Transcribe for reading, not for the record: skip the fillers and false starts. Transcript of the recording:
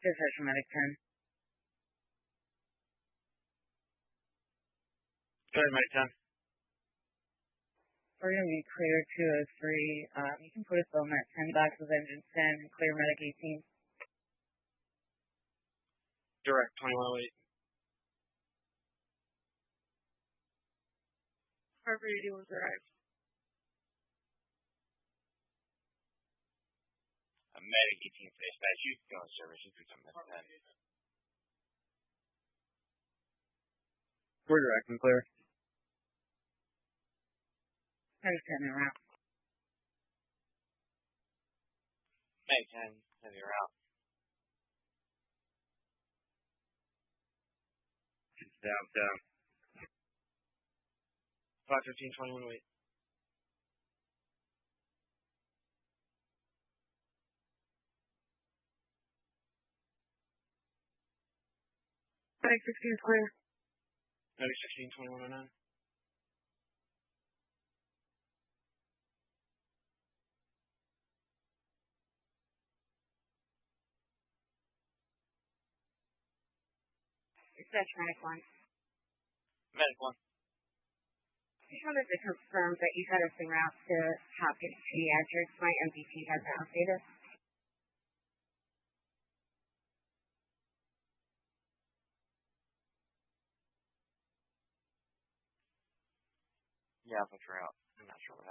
Dispatch from Medic 10. Go ahead, Medic 10. We're going to be clear 203. You can put us on that 10 box with engine 10 and clear Medic 18. Direct 2108. Harvard 81's arrived. Medic 18 dispatch, you can go on service. You can come Medic 10. We're direct and clear. Medic 10 en route. Medic 10, you're out. Down. 515 2108. Medic 16 is clear. Medic 16 2109. Dispatch Medic 1. Medic 1. I just wanted to confirm that you had us en route to Hopkins Pediatrics. My MDT has been updated. Yeah, but you're out. I'm not sure what happened.